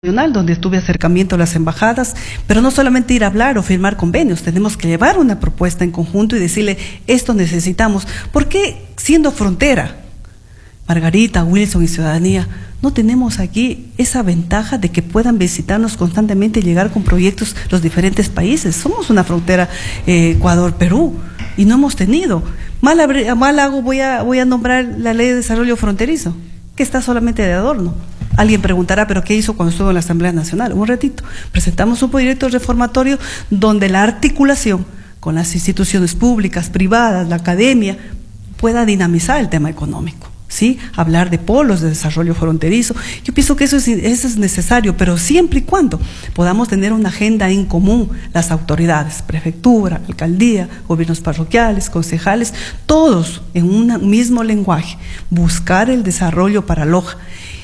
donde tuve acercamiento a las embajadas, pero no solamente ir a hablar o firmar convenios, tenemos que llevar una propuesta en conjunto y decirle, esto necesitamos. ¿Por qué siendo frontera, Margarita, Wilson y Ciudadanía, no tenemos aquí esa ventaja de que puedan visitarnos constantemente y llegar con proyectos los diferentes países? Somos una frontera Ecuador-Perú y no hemos tenido. Mal hago, voy a nombrar la Ley de Desarrollo Fronterizo, que está solamente de adorno. Alguien preguntará, ¿pero qué hizo cuando estuvo en la Asamblea Nacional? Un ratito. Presentamos un proyecto reformatorio donde la articulación con las instituciones públicas, privadas, la academia, pueda dinamizar el tema económico, ¿sí? Hablar de polos de desarrollo fronterizo. Yo pienso que eso es necesario, pero siempre y cuando podamos tener una agenda en común, las autoridades, prefectura, alcaldía, gobiernos parroquiales, concejales, todos en un mismo lenguaje, buscar el desarrollo para Loja.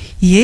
Y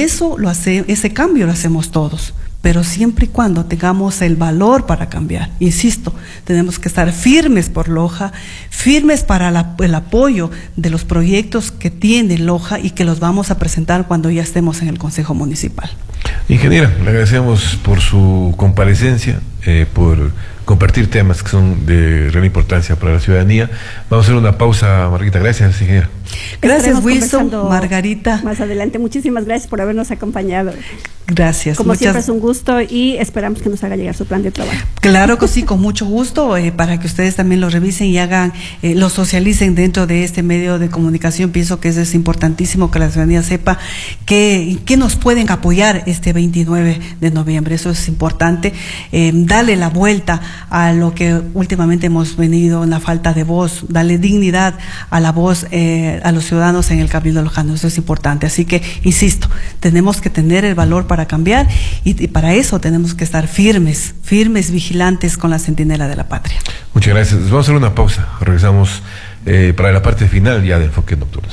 ese cambio lo hacemos todos, pero siempre y cuando tengamos el valor para cambiar. Insisto, tenemos que estar firmes por Loja, firmes para el apoyo de los proyectos que tiene Loja y que los vamos a presentar cuando ya estemos en el Consejo Municipal. Ingeniera, le agradecemos por su comparecencia, por compartir temas que son de gran importancia para la ciudadanía. Vamos a hacer una pausa, Margarita. Gracias, ingeniera. Gracias, Wilson, Margarita. Más adelante, muchísimas gracias por habernos acompañado. Gracias. Como siempre es un gusto y esperamos que nos haga llegar su plan de trabajo. Claro que sí, con mucho gusto, para que ustedes también lo revisen y lo socialicen dentro de este medio de comunicación. Pienso que es importantísimo que la ciudadanía sepa que nos pueden apoyar este 29 de noviembre. Eso es importante. Darle la vuelta a lo que últimamente hemos venido en la falta de voz, darle dignidad a la voz a los ciudadanos en el Cabildo Lojano. Eso es importante. Así que, insisto, tenemos que tener el valor para cambiar y para eso tenemos que estar firmes, vigilantes con la centinela de la patria. Muchas gracias. Vamos a hacer una pausa. Regresamos para la parte final ya del Enfoque Nocturno.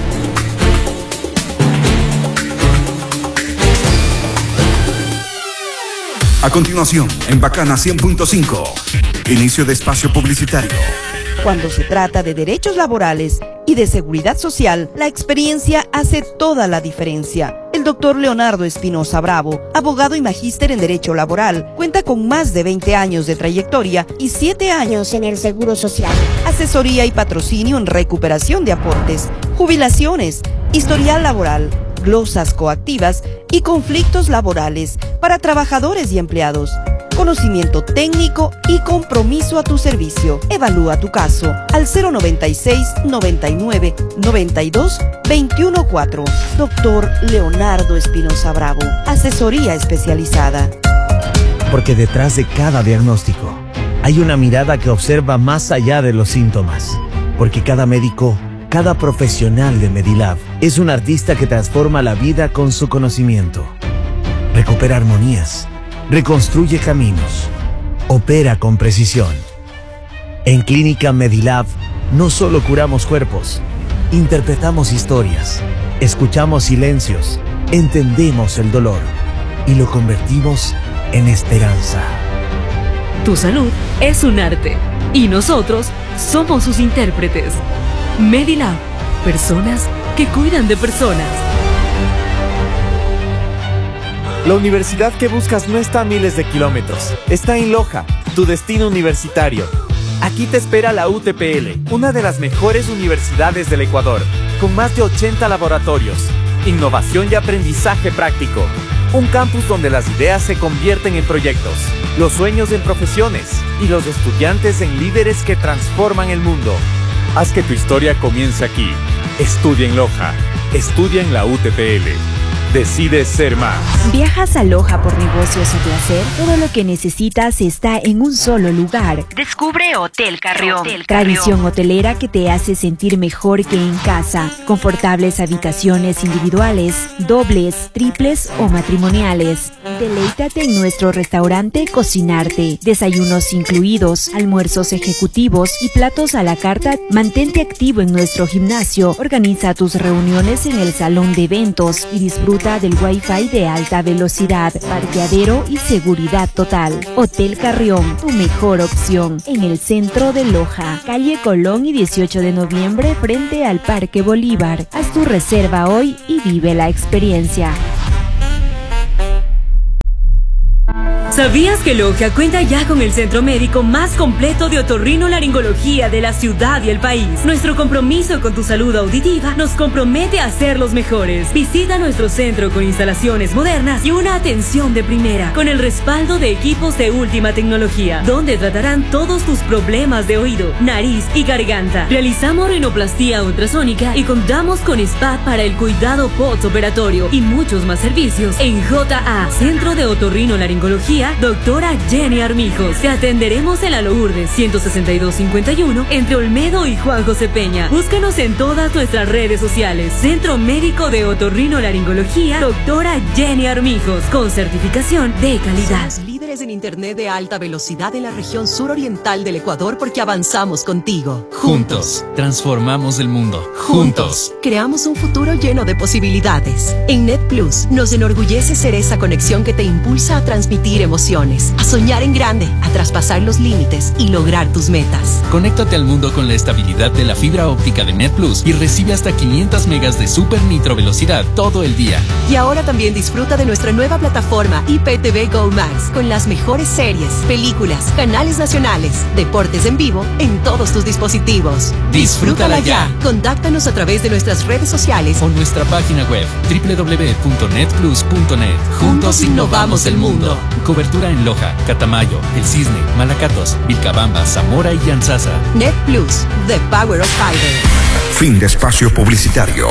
A continuación, en Bacana 100.5, inicio de espacio publicitario. Cuando se trata de derechos laborales y de seguridad social, la experiencia hace toda la diferencia. El doctor Leonardo Espinosa Bravo, abogado y magíster en Derecho Laboral, cuenta con más de 20 años de trayectoria y 7 años en el Seguro Social. Asesoría y patrocinio en recuperación de aportes, jubilaciones, historial laboral, glosas coactivas y conflictos laborales para trabajadores y empleados. Conocimiento técnico y compromiso a tu servicio. Evalúa tu caso al 096 99 92 21 4. Doctor Leonardo Espinosa Bravo. Asesoría especializada. Porque detrás de cada diagnóstico hay una mirada que observa más allá de los síntomas. Porque cada médico, cada profesional de Medilab es un artista que transforma la vida con su conocimiento. Recupera armonías, reconstruye caminos, opera con precisión. En Clínica Medilab no solo curamos cuerpos, interpretamos historias, escuchamos silencios, entendemos el dolor y lo convertimos en esperanza. Tu salud es un arte y nosotros somos sus intérpretes. Medilab, personas que cuidan de personas. La universidad que buscas no está a miles de kilómetros, está en Loja, tu destino universitario. Aquí te espera la UTPL, una de las mejores universidades del Ecuador, con más de 80 laboratorios, innovación y aprendizaje práctico. Un campus donde las ideas se convierten en proyectos, los sueños en profesiones y los estudiantes en líderes que transforman el mundo. Haz que tu historia comience aquí. Estudia en Loja. Estudia en la UTPL. Decide ser más. ¿Viajas a Loja por negocios o placer? Todo lo que necesitas está en un solo lugar. Descubre Hotel Carrión. Tradición hotelera que te hace sentir mejor que en casa. Confortables habitaciones individuales, dobles, triples o matrimoniales. Deleítate en nuestro restaurante Cocinarte. Desayunos incluidos, almuerzos ejecutivos y platos a la carta. Mantente activo en nuestro gimnasio. Organiza tus reuniones en el salón de eventos y disfruta del Wi-Fi de alta velocidad, parqueadero y seguridad total. Hotel Carrión, tu mejor opción, en el centro de Loja, calle Colón y 18 de noviembre frente al Parque Bolívar. Haz tu reserva hoy y vive la experiencia. ¿Sabías que Logia cuenta ya con el centro médico más completo de otorrinolaringología de la ciudad y el país? Nuestro compromiso con tu salud auditiva nos compromete a ser los mejores. Visita nuestro centro con instalaciones modernas y una atención de primera, con el respaldo de equipos de última tecnología, donde tratarán todos tus problemas de oído, nariz y garganta. Realizamos rinoplastía ultrasónica y contamos con spa para el cuidado postoperatorio y muchos más servicios en JA, Centro de Otorrinolaringología, Doctora Jenny Armijos. Te atenderemos en la Lourdes 16251 entre Olmedo y Juan José Peña. Búscanos en todas nuestras redes sociales. Centro Médico de Otorrinolaringología, Doctora Jenny Armijos, con certificación de calidad. Somos líderes en internet de alta velocidad en la región suroriental del Ecuador porque avanzamos contigo. Juntos, transformamos el mundo. Juntos, creamos un futuro lleno de posibilidades. En NetPlus nos enorgullece ser esa conexión que te impulsa a transmitir emociones, a soñar en grande, a traspasar los límites y lograr tus metas. Conéctate al mundo con la estabilidad de la fibra óptica de NetPlus y recibe hasta 500 megas de super nitro velocidad todo el día. Y ahora también disfruta de nuestra nueva plataforma IPTV Go Max con las mejores series, películas, canales nacionales, deportes en vivo en todos tus dispositivos. Disfrútala ya. Contáctanos a través de nuestras redes sociales o nuestra página web www.netplus.net. Juntos innovamos el mundo. Cobertura en Loja, Catamayo, El Cisne, Malacatos, Vilcabamba, Zamora y Yanzasa. NetPlus, the power of fiber. Fin de espacio publicitario.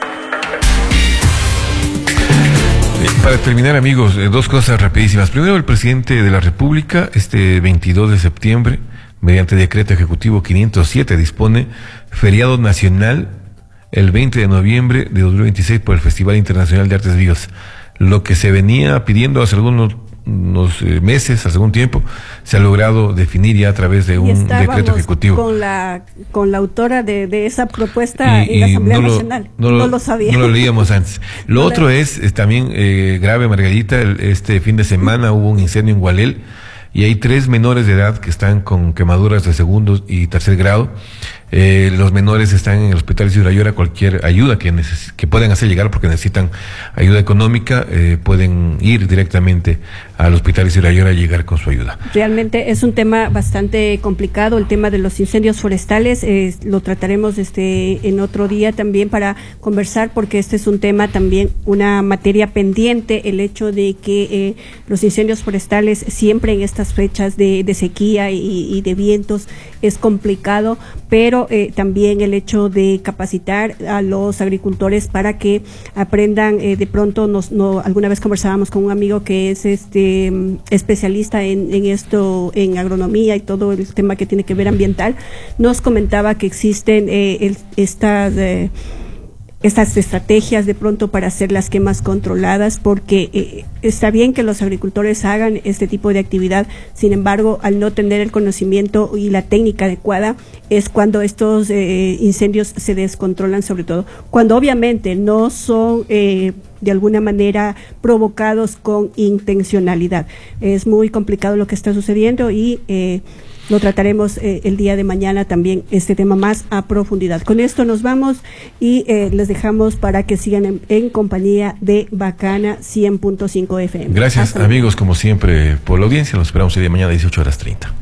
Para terminar, amigos, dos cosas rapidísimas. Primero, el presidente de la República, este 22 de septiembre, mediante decreto ejecutivo 507, dispone feriado nacional el 20 de noviembre de 2026 por el Festival Internacional de Artes Vivas. Lo que se venía pidiendo hace unos meses, hace algún tiempo, se ha logrado definir ya a través de un decreto ejecutivo. Con la autora de esa propuesta en la Asamblea Nacional. No lo sabía. No lo leíamos antes. Lo otro es también grave, Margarita. Este fin de semana hubo un incendio en Gualel y hay 3 menores de edad que están con quemaduras de segundo y tercer grado. Los menores están en el hospital Isidro Ayora. Cualquier ayuda que puedan hacer llegar porque necesitan ayuda económica, pueden ir directamente al hospital Isidro Ayora y llegar con su ayuda. Realmente es un tema bastante complicado, el tema de los incendios forestales. Lo trataremos en otro día también para conversar, porque este es un tema también, una materia pendiente, el hecho de que los incendios forestales siempre en estas fechas de sequía y de vientos es complicado, pero también el hecho de capacitar a los agricultores para que aprendan. De pronto alguna vez conversábamos con un amigo que es especialista en esto, en agronomía y todo el tema que tiene que ver ambiental. Nos comentaba que existen estas estrategias de pronto para hacer las quemas controladas, porque está bien que los agricultores hagan este tipo de actividad, sin embargo, al no tener el conocimiento y la técnica adecuada, es cuando estos incendios se descontrolan, sobre todo cuando obviamente no son de alguna manera provocados con intencionalidad. Es muy complicado lo que está sucediendo y lo trataremos el día de mañana también, este tema más a profundidad. Con esto nos vamos y les dejamos para que sigan en compañía de Bacana 100.5 FM. Gracias, amigos, como siempre, por la audiencia. Nos esperamos el día de mañana a 18:30.